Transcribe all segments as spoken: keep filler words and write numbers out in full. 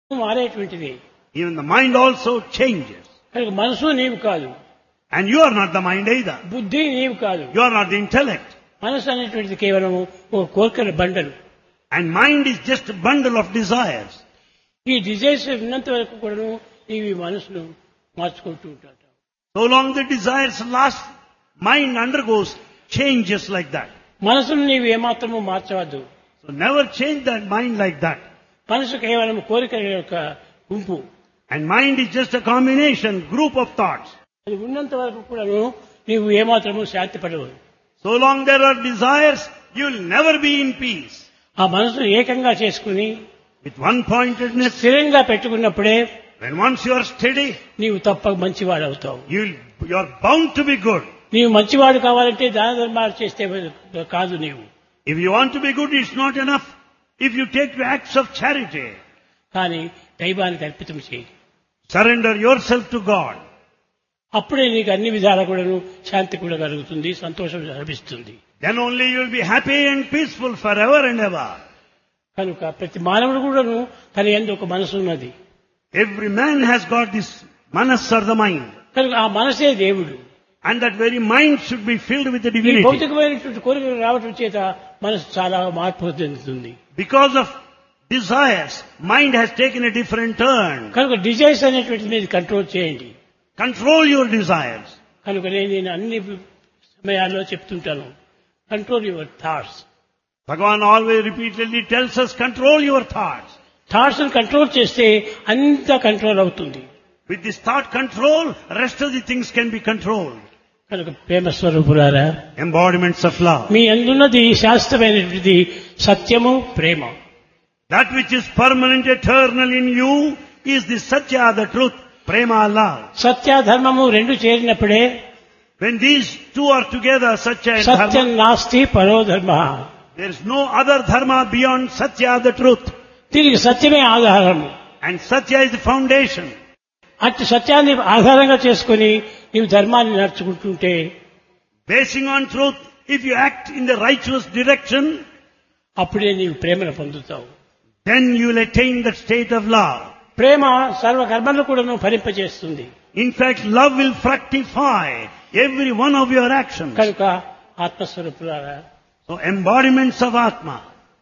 మారేటువంటిది. Even the mind also changes. కనుక మనసు నీవు కాదు, And you are not the mind either. బుద్ధి నీవు కాదు. You are not the intellect. మనసు అనేటువంటిది కేవలం ఒక కోరికల బండలు. And mind is just a bundle of desires. ఈ డిజైర్స్ ఉన్నంత వరకు కూడా ఇవి మనసును మార్చుకుంటూ ఉంటారు. So long the desires last, mind undergoes changes like that. మనసును నీవు ఏమాత్రము మార్చవద్దు. So never change that mind like that. మనసు కేవలం కోరికల యొక్క గుంపు. And mind is just a combination, group of thoughts. అది ఉన్నంత వరకు కూడా నీవు ఏమాత్రము శాంతి పడవు. So long there are desires, you will never be in peace. ఆ మనసును ఏకంగా చేసుకుని With one-pointedness, స్థిరంగా పెట్టుకున్నప్పుడే when once you are steady, నీవు తప్ప మంచివాడు అవుతావు. you will, you are bound to be good. నీవు మంచివాడు కావాలంటే దాన ధర్మాలు చేస్తే కాదు. నీవు If you want to be good, it's not enough if you take the acts of charity. కానీ దైవానికి అర్పితం చేయి. Surrender yourself to God. అప్పుడే నీకు అన్ని విధాలా కూడా శాంతి కూడా కలుగుతుంది, సంతోషం లభిస్తుంది. Then only you will be happy and peaceful forever and ever. కనుక ప్రతి మానవుడు కూడాను తన యందు ఒక మనసు ఉన్నది. Every man has got this manas or the mind. కనుక ఆ మనసే దేవుడు. And that very mind should be filled with the ఈ divinity. భౌతికమైనటువంటి కోరికలు రావటం చేత మనసు చాలా మార్పు చెందుతుంది. Because of desires, mind has taken a different turn. కనుక డిజైర్స్ అనేటువంటి మీద కంట్రోల్ చేయండి. Control your desires. కనుక నేను అన్ని సమయాల్లో చెప్తుంటాను, control your thoughts. Bhagavan always repeatedly tells us, control your thoughts. Thoughts control చేస్తే అంతా కంట్రోల్ అవుతుంది. With this thought control, rest of the things can be controlled. కనుక ప్రేమ స్వరూపులారా, Embodiments of love. మీ అందున్నది శాశ్వతమైనటువంటి సత్యము, ప్రేమ. That which is permanent, eternal in you is the Satya, the truth, Prema, love. సత్య ధర్మము రెండు చేరినప్పుడే When these two are together, Satya and Satyam Dharma, నాస్తి పరో ధర్మ. there is no other Dharma beyond Satya, the truth. దీనికి సత్యమే ఆధారము. And Satya is the foundation. అట్టి సత్యాన్ని ఆధారంగా చేసుకుని నీవు ధర్మాన్ని నడుచుకుంటుంటే, Basing on truth, if you act in the righteous direction, అప్పుడే నీవు ప్రేమను పొందుతావు. then you will attain that state of love. ప్రేమ సర్వ కర్మలను కూడా ఫలింపజేస్తుంది. In fact, love will fructify every one of your actions. కనుక ఆత్మస్వరూపులారా, So embodiments of Atma.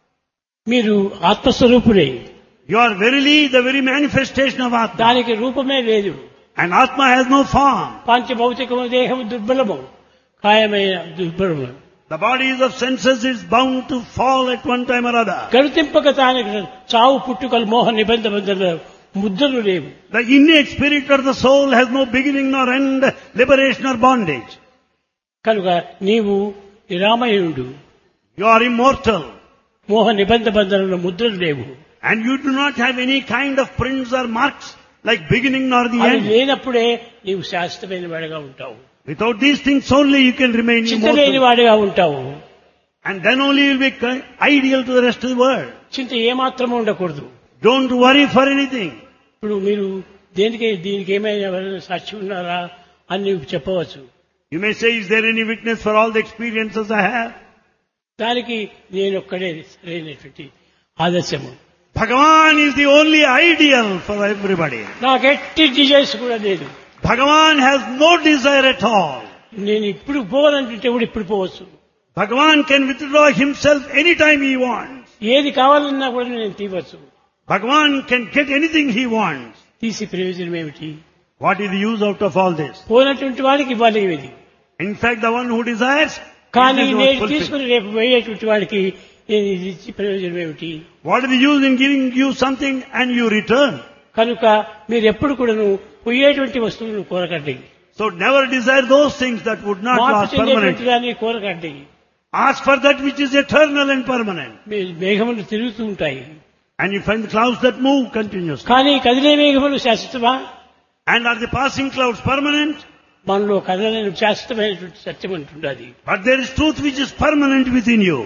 మీరు ఆత్మస్వరూపుడే. You are verily the very manifestation of Atma. దానికి రూపమే లేదు. And Atma has no form. పంచభౌతికము దేహము దుర్బలము, కాయమైన దుర్బలము. The bodies of senses is bound to fall at one time or other. గడుతింపక తానికి చావు పుట్టుకలు మోహ నిబంధన ముద్రలు లేవు. The innate spirit of the soul has no beginning nor end, liberation or bondage. కనుక నీవు నిరామయుడు. You are immortal. మోహ నిబంధ బంధనల ముద్రలు లేవు. And you do not have any kind of prints or marks like beginning nor the అది end. లేనప్పుడే నీవు శాశ్వతమైన వాడిగా ఉంటావు. Without these things only you can remain చింతలేని immortal. వాడిగా ఉంటావు. And then only you will be ki- ideal to the rest of the world. చింత ఏమాత్రము ఉండకూడదు. Don't worry for anything. ఇప్పుడు మీరు దేనికి దీనికి ఏమైనా ఎవరైనా సాక్షి ఉన్నారా అని నీవు చెప్పవచ్చు. You may say, is there any witness for all the experiences I have? దానికి నేను ఒక్కడే సరైనటువంటి ఆదర్శము. Bhagavan is the only ideal for everybody. నాకు ఎట్టి డిజైర్స్ కూడా లేదు. Bhagavan has no desire at all. నేను ఇప్పుడు పోవాలంటే కూడా ఇప్పుడు పోవచ్చు. Bhagavan can withdraw himself anytime he wants. ఏది కావాలన్నా కూడా నేను తీవచ్చు. Bhagavan can get anything he wants. తీసి ప్రయోజనం ఏమిటి? What is the use out of all this? పోయినటువంటి వాడికి ఇవ్వాలి ఇది. In fact, the one who desires, కానీ it is not నేను fulfilled. తీసుకుని రేపు పోయేటువంటి వాడికి నేను ఇది ఇచ్చి ప్రయోజనం ఏమిటి? What is the use in giving you something and you return? కనుక మీరు ఎప్పుడు కూడాను పోయేటువంటి వస్తువులను కోరకండి. So never desire those things that would not మార్పు last చెందేటువంటి permanently. దాన్ని కోరకండి. Ask for that which is eternal and permanent. మీ- మేఘములు తిరుగుతూ ఉంటాయి, And you find the clouds that move continuously. కానీ కదిలే మేఘములు శాశ్వతమా? And are the passing clouds permanent? మనలో కదలని శాశ్వతమైనటువంటి సత్యం అంటున్నది. But there is truth which is permanent within you.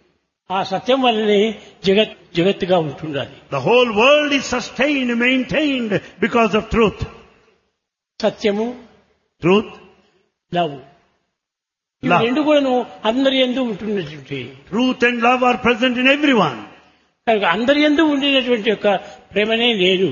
ఆ సత్యం వల్లనే జగత్ జగత్తుగా ఉంటున్నది. The whole world is sustained, maintained because of truth. సత్యము, Truth, లవ్, ఇవి Love. రెండు కూడాను అందరి యందు ఉంటున్నటువంటి. truth and love are present in everyone. కనుక అందరి యందు ఉండినటువంటి యొక్క ప్రేమనే నేను.